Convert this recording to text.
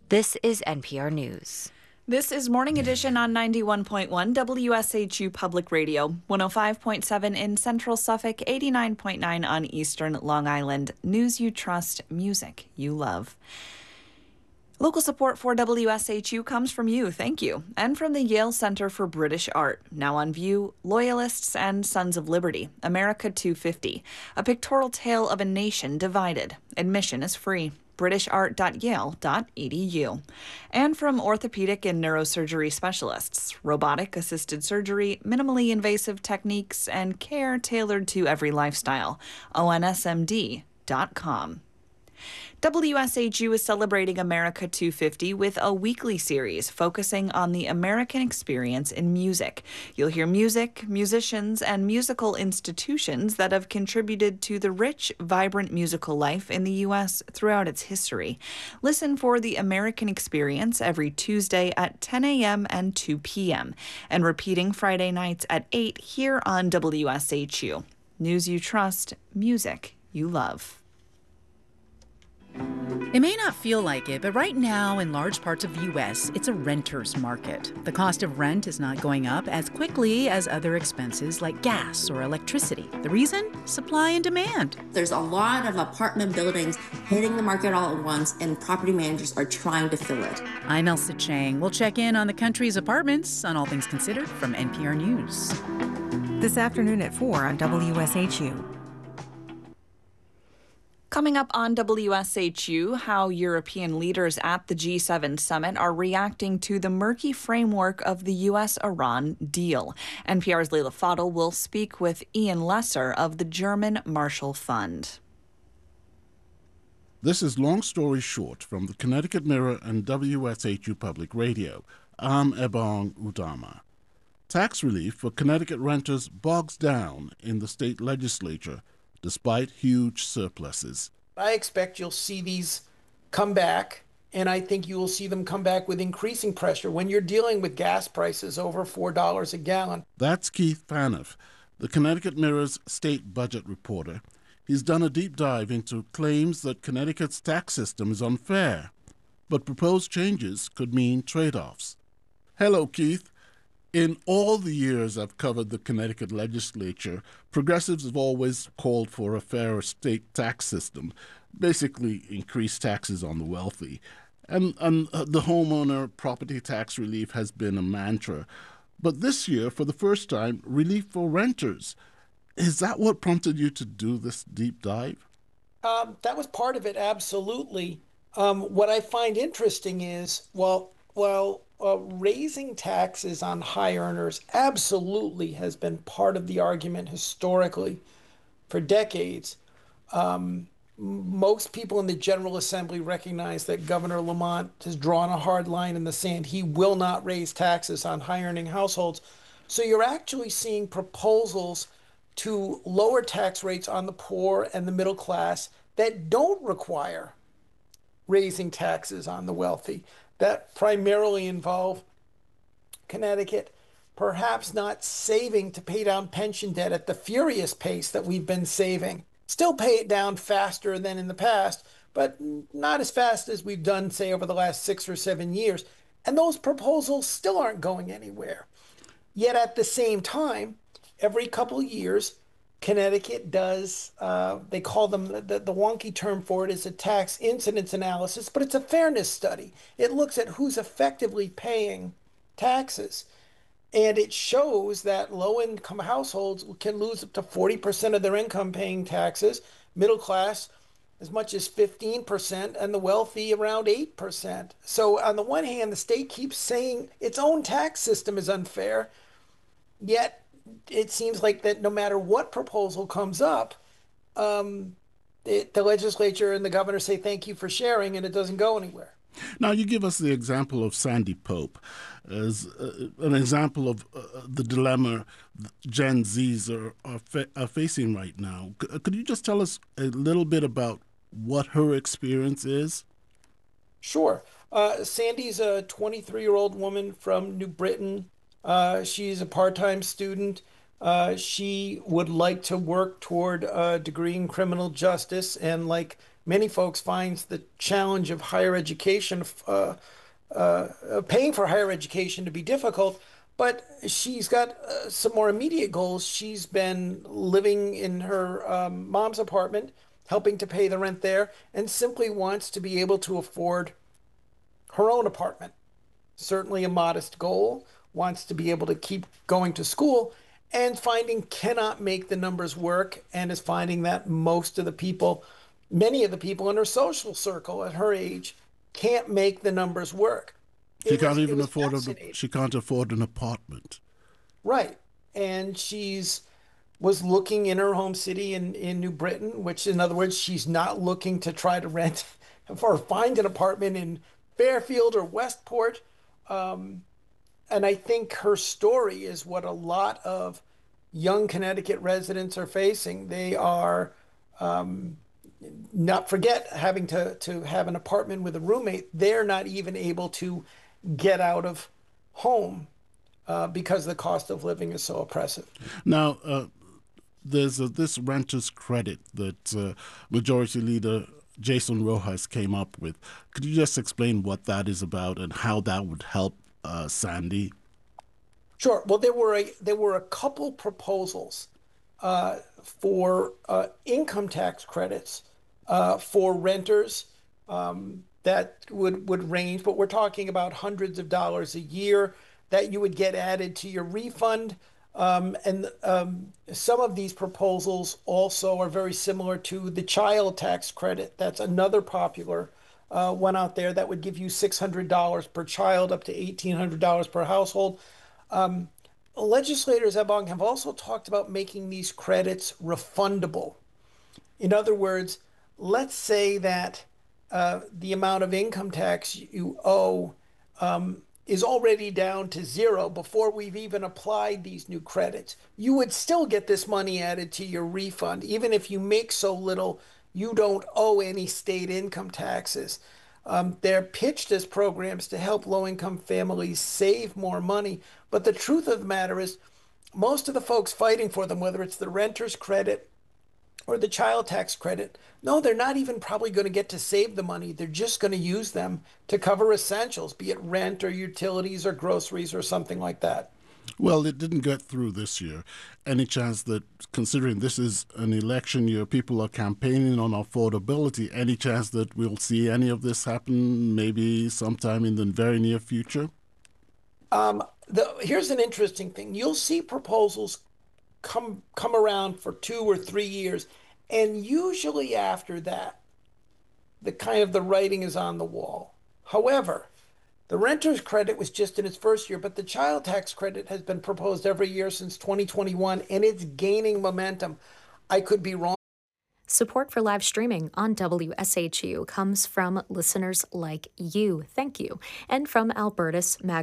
This is NPR News. This is Morning Edition on 91.1 WSHU Public Radio, 105.7 in Central Suffolk, 89.9 on Eastern Long Island. News you trust, music you love. Local support for WSHU comes from you, thank you, and from the Yale Center for British Art. Now on view, Loyalists and Sons of Liberty, America 250, a pictorial tale of a nation divided. Admission is free. britishart.yale.edu. And from orthopedic and neurosurgery specialists, robotic-assisted surgery, minimally invasive techniques, and care tailored to every lifestyle. onsmd.com. WSHU is celebrating America 250 with a weekly series focusing on the American experience in music. You'll hear music, musicians, and musical institutions that have contributed to the rich, vibrant musical life in the U.S. throughout its history. Listen for the American Experience every Tuesday at 10 a.m. and 2 p.m. and repeating Friday nights at 8 here on WSHU. News you trust, music you love. It may not feel like it, but right now in large parts of the U.S., it's a renter's market. The cost of rent is not going up as quickly as other expenses like gas or electricity. The reason? Supply and demand. There's a lot of apartment buildings hitting the market all at once, and property managers are trying to fill it. I'm Elsa Chang. We'll check in on the country's apartments on All Things Considered from NPR News. This afternoon at 4 on WSHU. Coming up on WSHU, how European leaders at the G7 summit are reacting to the murky framework of the U.S.-Iran deal. NPR's Leila Fadel will speak with Ian Lesser of the German Marshall Fund. This is Long Story Short from the Connecticut Mirror and WSHU Public Radio. I'm Ebong Udama. Tax relief for Connecticut renters bogs down in the state legislature despite huge surpluses. I expect you'll see these come back, and I think you will see them come back with increasing pressure when you're dealing with gas prices over $4 a gallon. That's Keith Phaneuf, the Connecticut Mirror's state budget reporter. He's done a deep dive into claims that Connecticut's tax system is unfair, but proposed changes could mean trade-offs. Hello, Keith. In all the years I've covered the Connecticut legislature, progressives have always called for a fairer state tax system, basically increased taxes on the wealthy. And the homeowner property tax relief has been a mantra. But this year, for the first time, relief for renters. Is that what prompted you to do this deep dive? That was part of it, absolutely. What I find interesting is, raising taxes on high earners absolutely has been part of the argument historically for decades. Most people in the General Assembly recognize that Governor Lamont has drawn a hard line in the sand. He will not raise taxes on high-earning households. So you're actually seeing proposals to lower tax rates on the poor and the middle class that don't require raising taxes on the wealthy, that primarily involve Connecticut perhaps not saving to pay down pension debt at the furious pace that we've been saving. Still pay it down faster than in the past, but not as fast as we've done, say, over the last 6 or 7 years. And those proposals still aren't going anywhere. Yet at the same time, every couple of years, Connecticut does, they call them, the wonky term for it is a tax incidence analysis, but it's a fairness study. It looks at who's effectively paying taxes. And it shows that low-income households can lose up to 40% of their income paying taxes, middle class as much as 15%, and the wealthy around 8%. So on the one hand, the state keeps saying its own tax system is unfair, yet it seems like that no matter what proposal comes up, the legislature and the governor say thank you for sharing, and it doesn't go anywhere. Now, you give us the example of Sandy Pope as an example of the dilemma Gen Zs are facing right now. Could you just tell us a little bit about what her experience is? Sure. Sandy's a 23-year-old woman from New Britain. She's a part-time student. She would like to work toward a degree in criminal justice, and like many folks finds the challenge of higher education, paying for higher education to be difficult. But she's got some more immediate goals. She's been living in her mom's apartment, helping to pay the rent there, and simply wants to be able to afford her own apartment. Certainly a modest goal, wants to be able to keep going to school, and finding cannot make the numbers work, and is finding that many of the people in her social circle at her age can't make the numbers work. She can't even afford she can't afford an apartment. Right. And was looking in her home city in New Britain, which in other words, she's not looking to try to rent or find an apartment in Fairfield or Westport. And I think her story is what a lot of young Connecticut residents are facing. They are not forget having to have an apartment with a roommate. They're not even able to get out of home because the cost of living is so oppressive. Now, there's this renter's credit that Majority Leader Jason Rojas came up with. Could you just explain what that is about and how that would help Sandy? Sure. Well, there were a couple proposals for income tax credits for renters that would range, but we're talking about hundreds of dollars a year that you would get added to your refund. And some of these proposals also are very similar to the child tax credit. That's another popular one out there that would give you $600 per child, up to $1,800 per household. Legislators at Bonn have also talked about making these credits refundable. In other words, let's say that the amount of income tax you owe is already down to zero before we've even applied these new credits. You would still get this money added to your refund. Even if you make so little, you don't owe any state income taxes. They're pitched as programs to help low-income families save more money. But the truth of the matter is, most of the folks fighting for them, whether it's the renter's credit or the child tax credit, no, they're not even probably going to get to save the money. They're just going to use them to cover essentials, be it rent or utilities or groceries or something like that. Well, it didn't get through this year. Any chance that, considering this is an election year, people are campaigning on affordability, any chance that we'll see any of this happen maybe sometime in the very near future? Here's an interesting thing. You'll see proposals come around for 2 or 3 years, and usually after that, the writing is on the wall. However, the renter's credit was just in its first year, but the child tax credit has been proposed every year since 2021, and it's gaining momentum. I could be wrong. Support for live streaming on WSHU comes from listeners like you. Thank you. And from Albertus Mag.